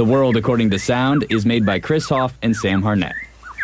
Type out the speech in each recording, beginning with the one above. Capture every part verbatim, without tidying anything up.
The World According to Sound is made by Chris Hoff and Sam Harnett.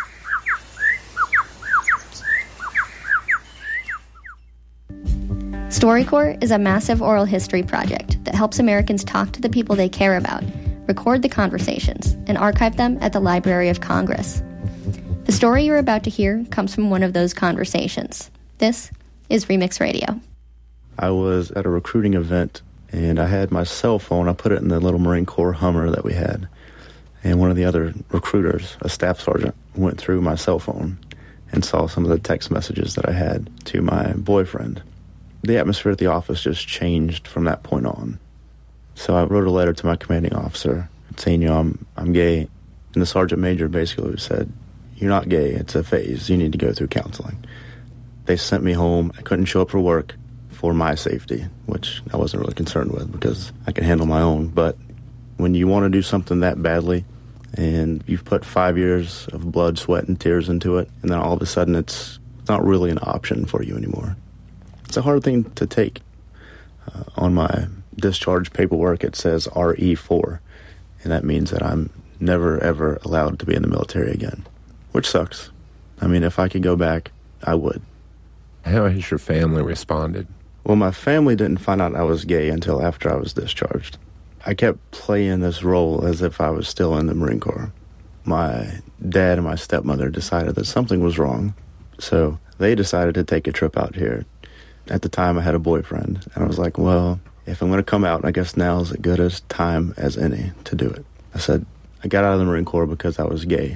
StoryCorps is a massive oral history project that helps Americans talk to the people they care about, record the conversations, and archive them at the Library of Congress. The story you're about to hear comes from one of those conversations. This is Remix Radio. I was at a recruiting event, and I had my cell phone. I put it in the little Marine Corps Hummer that we had. And one of the other recruiters, a staff sergeant, went through my cell phone and saw some of the text messages that I had to my boyfriend. The atmosphere at the office just changed from that point on. So I wrote a letter to my commanding officer saying, you know, I'm, I'm gay. And the sergeant major basically said, you're not gay, it's a phase. You need to go through counseling. They sent me home. I couldn't show up for work for my safety, which I wasn't really concerned with because I can handle my own. But when you want to do something that badly and you've put five years of blood, sweat, and tears into it, and then all of a sudden it's, it's not really an option for you anymore. It's a hard thing to take. Uh, on my discharge paperwork, it says R E four, and that means that I'm never, ever allowed to be in the military again, which sucks. I mean, if I could go back, I would. How has your family responded? Well, my family didn't find out I was gay until after I was discharged. I kept playing this role as if I was still in the Marine Corps. My dad and my stepmother decided that something was wrong, so they decided to take a trip out here. At the time, I had a boyfriend, and I was like, well, if I'm going to come out, I guess now is as good a time as any to do it. I said, I got out of the Marine Corps because I was gay.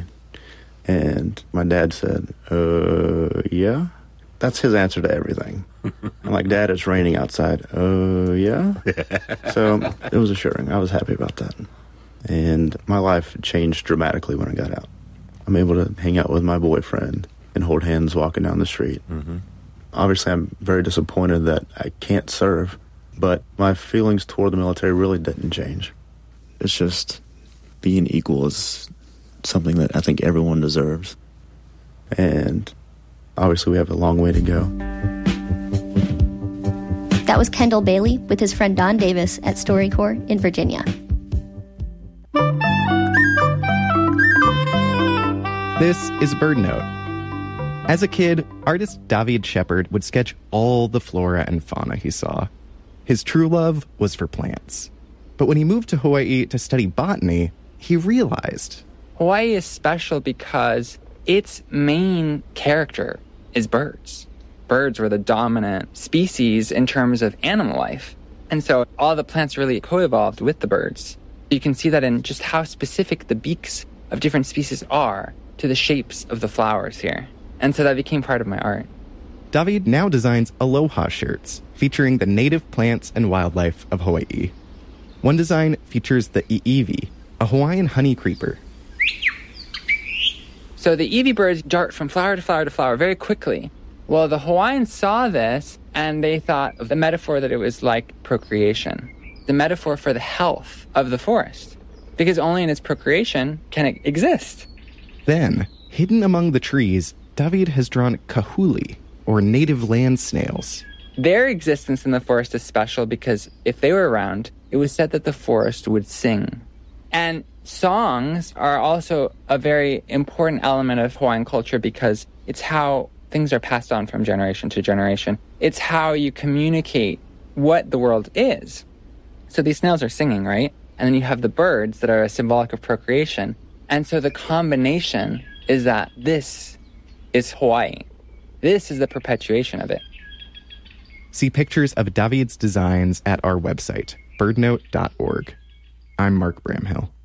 And my dad said, uh, yeah? That's his answer to everything. I'm like, Dad, it's raining outside. Oh, uh, yeah? So it was assuring. I was happy about that. And my life changed dramatically when I got out. I'm able to hang out with my boyfriend and hold hands walking down the street. Mm-hmm. Obviously, I'm very disappointed that I can't serve, but my feelings toward the military really didn't change. It's just being equal is something that I think everyone deserves. And obviously, we have a long way to go. That was Kendall Bailey with his friend Don Davis at StoryCorps in Virginia. This is Bird Note. As a kid, artist David Shepard would sketch all the flora and fauna he saw. His true love was for plants. But when he moved to Hawaii to study botany, he realized Hawaii is special because its main character is birds. Birds were the dominant species in terms of animal life. And so all the plants really co-evolved with the birds. You can see that in just how specific the beaks of different species are to the shapes of the flowers here. And so that became part of my art. David now designs aloha shirts featuring the native plants and wildlife of Hawaii. One design features the iiwi, a Hawaiian honey creeper. So the iiwi birds dart from flower to flower to flower very quickly. Well, the Hawaiians saw this, and they thought of the metaphor that it was like procreation, the metaphor for the health of the forest, because only in its procreation can it exist. Then, hidden among the trees, David has drawn kahuli, or native land snails. Their existence in the forest is special because if they were around, it was said that the forest would sing. And songs are also a very important element of Hawaiian culture because it's how things are passed on from generation to generation. It's how you communicate what the world is. So these snails are singing, right? And then you have the birds that are symbolic of procreation. And so the combination is that this is Hawaii. This is the perpetuation of it. See pictures of David's designs at our website, birdnote dot org. I'm Mark Bramhill.